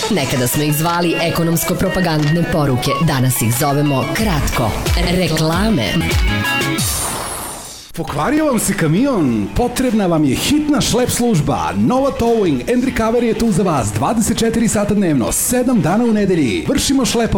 Nekada smo ih zvali ekonomsko-propagandne poruke, danas ih zovemo kratko. Reklame. Pokvario vam se kamion? Potrebna vam je hitna šlep služba. Nova Towing and Recovery je tu za vas 24 sata dnevno, 7 dana u nedelji. Vršimo šlepo